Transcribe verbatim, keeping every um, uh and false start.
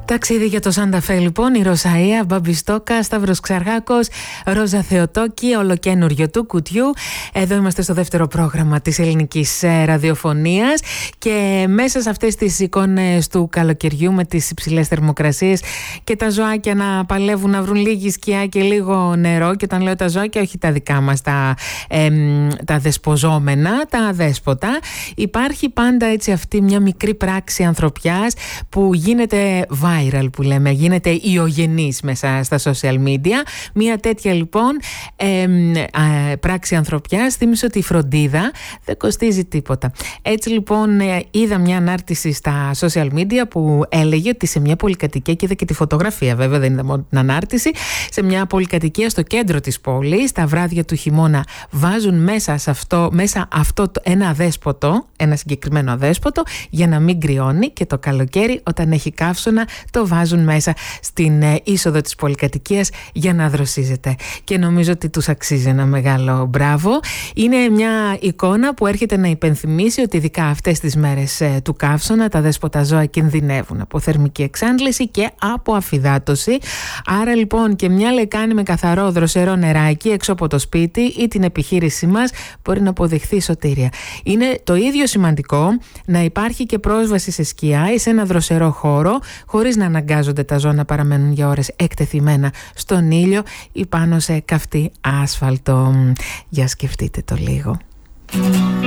Ταξίδι για το Σάντα-Φε λοιπόν, η Ροζαία, Μπάμπη Στόκα, Σταύρος Ξαργάκος, Ρόζα Θεοτόκη, ολοκένουργιο του κουτιού. Εδώ είμαστε στο δεύτερο πρόγραμμα της ελληνικής ραδιοφωνίας και μέσα σε αυτές τις εικόνες του καλοκαιριού με τις υψηλές θερμοκρασίες και τα ζωάκια να παλεύουν να βρουν λίγη σκιά και λίγο νερό, και όταν λέω τα ζωάκια όχι τα δικά μας τα, ε, τα δεσποζόμενα, τα αδέσποτα, υπάρχει πάντα έτσι αυτή μια μικρή πράξη ανθρωπιάς που γίνεται viral, που λέμε, γίνεται ιογενής μέσα στα social media. Μια τέτοια λοιπόν ε, ε, πράξη ανθρωπιάς θύμισε ότι η φροντίδα δεν κοστίζει τίποτα. Έτσι λοιπόν ε, είδα μια ανάρτηση στα social media που έλεγε ότι σε μια πολυκατοικία, και είδα και τη φωτογραφία βέβαια, δεν είδα μόνο την ανάρτηση, σε μια πολυκατοικία στο κέντρο της πόλης, τα βράδια του χειμώνα βάζουν μέσα σε αυτό, μέσα αυτό το, ένα αδέσποτο, ένα συγκεκριμένο αδέσποτο για να μην κρυώνει, και το καλοκαίρι όταν έχει καύσωνα το βάζουν μέσα στην ε, είσοδο της πολυκατοικίας για να δροσίζεται, και νομίζω ότι τους αξίζει ένα μεγάλο μπράβο. Είναι μια εικόνα που έρχεται να υπενθυμίσει ότι ειδικά αυτές τις μέρες ε, του καύσωνα τα δέσποτα ζώα κινδυνεύουν από θερμική εξάντληση και από αφυδάτωση. Άρα λοιπόν και μια λεκάνη με καθαρό δροσερό νεράκι έξω από το σπίτι ή την επιχείρησή μας μπορεί να αποδειχθεί σωτήρια. Είναι το ίδιο σημαντικό να υπάρχει και πρόσβαση σε σκιά ή σε ένα δροσερό χώρο, χωρίς να αναγκάζονται τα ζώα να παραμένουν για ώρες εκτεθειμένα στον ήλιο ή πάνω σε καυτή άσφαλτο. Για σκεφτείτε το λίγο.